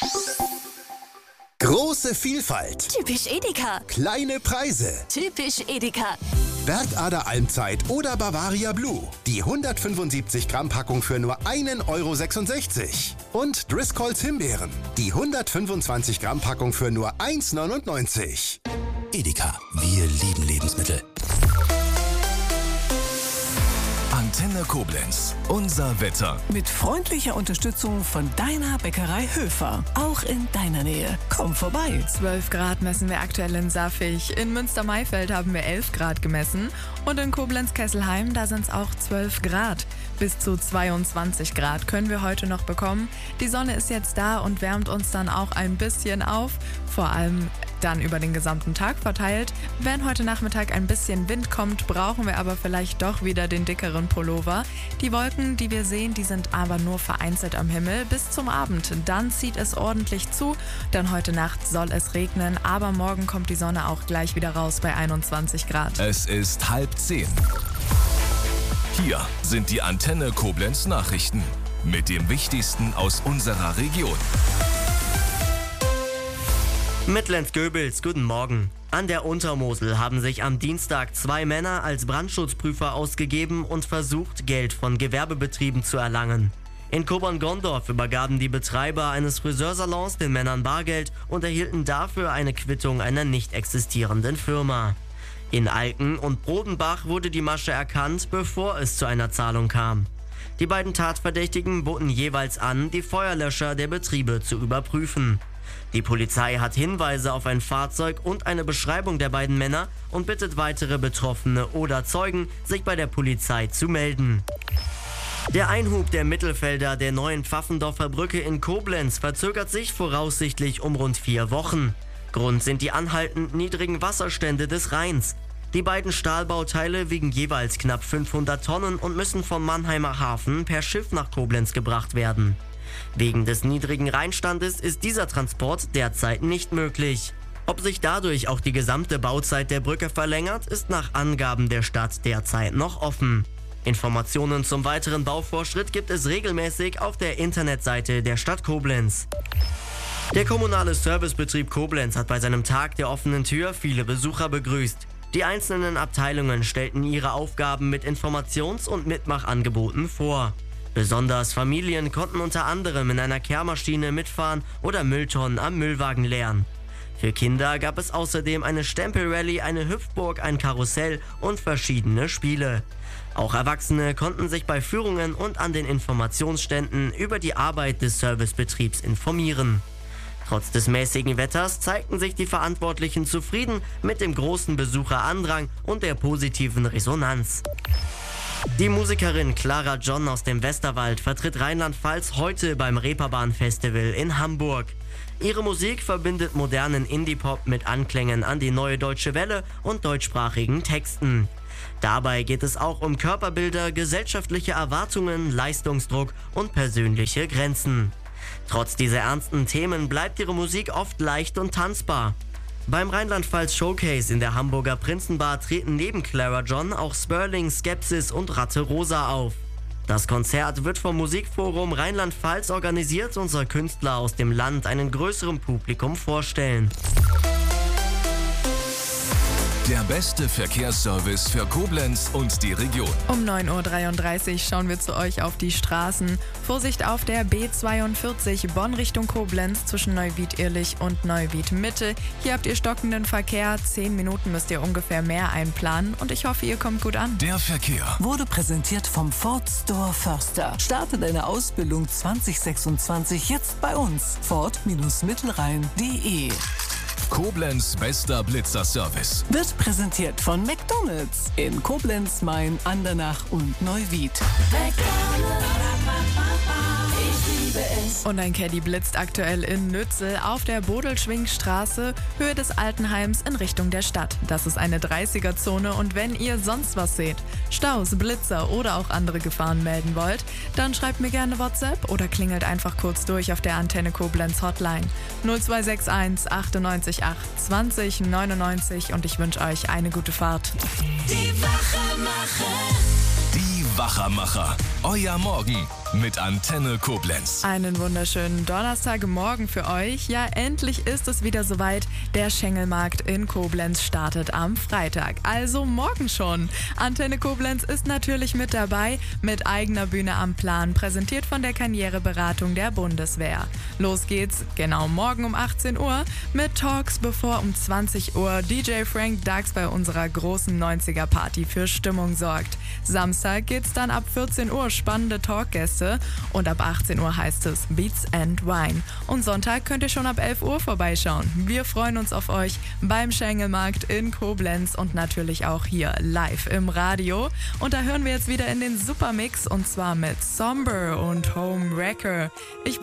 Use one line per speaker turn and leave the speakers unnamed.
Große Vielfalt.
Typisch Edeka.
Kleine Preise.
Typisch Edeka.
Bergader Almzeit oder Bavaria Blue. Die 175 Gramm Packung für nur 1,66 €. Und Driscolls Himbeeren. Die 125 Gramm Packung für nur 1,99 €.
Edeka, wir lieben Lebensmittel. Antenne Koblenz, unser Wetter.
Mit freundlicher Unterstützung von deiner Bäckerei Höfer. Auch in deiner Nähe. Komm vorbei.
12 Grad messen wir aktuell in Saffig. In Münster-Maifeld haben wir 11 Grad gemessen. Und in Koblenz-Kesselheim, da sind es auch 12 Grad. Bis zu 22 Grad können wir heute noch bekommen. Die Sonne ist jetzt da und wärmt uns dann auch ein bisschen auf. Vor allem dann über den gesamten Tag verteilt. Wenn heute Nachmittag ein bisschen Wind kommt, brauchen wir aber vielleicht doch wieder den dickeren Pullover. Die Wolken, die wir sehen, die sind aber nur vereinzelt am Himmel bis zum Abend. Dann zieht es ordentlich zu. Dann heute Nacht soll es regnen, aber morgen kommt die Sonne auch gleich wieder raus bei 21 Grad.
Es ist 9:30. Hier sind die Antenne Koblenz Nachrichten mit dem Wichtigsten aus unserer Region.
Mittlens-Göbels, guten Morgen. An der Untermosel haben sich am Dienstag 2 Männer als Brandschutzprüfer ausgegeben und versucht, Geld von Gewerbebetrieben zu erlangen. In Kobern-Gondorf übergaben die Betreiber eines Friseursalons den Männern Bargeld und erhielten dafür eine Quittung einer nicht existierenden Firma. In Alken und Brodenbach wurde die Masche erkannt, bevor es zu einer Zahlung kam. Die beiden Tatverdächtigen boten jeweils an, die Feuerlöscher der Betriebe zu überprüfen. Die Polizei hat Hinweise auf ein Fahrzeug und eine Beschreibung der beiden Männer und bittet weitere Betroffene oder Zeugen, sich bei der Polizei zu melden. Der Einhub der Mittelfelder der neuen Pfaffendorfer Brücke in Koblenz verzögert sich voraussichtlich um rund 4 Wochen. Grund sind die anhaltend niedrigen Wasserstände des Rheins. Die beiden Stahlbauteile wiegen jeweils knapp 500 Tonnen und müssen vom Mannheimer Hafen per Schiff nach Koblenz gebracht werden. Wegen des niedrigen Rheinstandes ist dieser Transport derzeit nicht möglich. Ob sich dadurch auch die gesamte Bauzeit der Brücke verlängert, ist nach Angaben der Stadt derzeit noch offen. Informationen zum weiteren Bauvorschritt gibt es regelmäßig auf der Internetseite der Stadt Koblenz. Der kommunale Servicebetrieb Koblenz hat bei seinem Tag der offenen Tür viele Besucher begrüßt. Die einzelnen Abteilungen stellten ihre Aufgaben mit Informations- und Mitmachangeboten vor. Besonders Familien konnten unter anderem in einer Kehrmaschine mitfahren oder Mülltonnen am Müllwagen leeren. Für Kinder gab es außerdem eine Stempelrallye, eine Hüpfburg, ein Karussell und verschiedene Spiele. Auch Erwachsene konnten sich bei Führungen und an den Informationsständen über die Arbeit des Servicebetriebs informieren. Trotz des mäßigen Wetters zeigten sich die Verantwortlichen zufrieden mit dem großen Besucherandrang und der positiven Resonanz. Die Musikerin Clara John aus dem Westerwald vertritt Rheinland-Pfalz heute beim Reeperbahn-Festival in Hamburg. Ihre Musik verbindet modernen Indie-Pop mit Anklängen an die Neue Deutsche Welle und deutschsprachigen Texten. Dabei geht es auch um Körperbilder, gesellschaftliche Erwartungen, Leistungsdruck und persönliche Grenzen. Trotz dieser ernsten Themen bleibt ihre Musik oft leicht und tanzbar. Beim Rheinland-Pfalz Showcase in der Hamburger Prinzenbar treten neben Clara John auch Sperling, Skepsis und Ratte Rosa auf. Das Konzert wird vom Musikforum Rheinland-Pfalz organisiert und soll Künstler aus dem Land einem größeren Publikum vorstellen.
Der beste Verkehrsservice für Koblenz und die Region.
Um 9:33 Uhr schauen wir zu euch auf die Straßen. Vorsicht auf der B42 Bonn Richtung Koblenz zwischen Neuwied-Irlich und Neuwied-Mitte. Hier habt ihr stockenden Verkehr. 10 Minuten müsst ihr ungefähr mehr einplanen und ich hoffe, ihr kommt gut an.
Der Verkehr
Wurde präsentiert vom Ford Store Förster. Starte deine Ausbildung 2026 jetzt bei uns. Ford-Mittelrhein.de.
Koblenz bester Blitzerservice.
Wird präsentiert von McDonald's in Koblenz, Main, Andernach und Neuwied.
Und ein Caddy blitzt aktuell in Nützel auf der Bodelschwingstraße, Höhe des Altenheims in Richtung der Stadt. Das ist eine 30er-Zone und wenn ihr sonst was seht, Staus, Blitzer oder auch andere Gefahren melden wollt, dann schreibt mir gerne WhatsApp oder klingelt einfach kurz durch auf der Antenne Koblenz Hotline 0261 98 8 20 99 und ich wünsche euch eine gute Fahrt.
Die Wachermacher. Euer Morgen mit Antenne Koblenz.
Einen wunderschönen Donnerstagmorgen für euch. Ja, endlich ist es wieder soweit. Der Schengelmarkt in Koblenz startet am Freitag, also morgen schon. Antenne Koblenz ist natürlich mit dabei, mit eigener Bühne am Plan, präsentiert von der Karriereberatung der Bundeswehr. Los geht's, genau morgen um 18 Uhr, mit Talks, bevor um 20 Uhr DJ Frank Dux bei unserer großen 90er-Party für Stimmung sorgt. Samstag geht's dann ab 14 Uhr spannende Talkgäste und ab 18 Uhr heißt es Beats and Wine. Und Sonntag könnt ihr schon ab 11 Uhr vorbeischauen. Wir freuen uns auf euch beim Schengelmarkt in Koblenz und natürlich auch hier live im Radio. Und da hören wir jetzt wieder in den Supermix und zwar mit Somber und Homewrecker.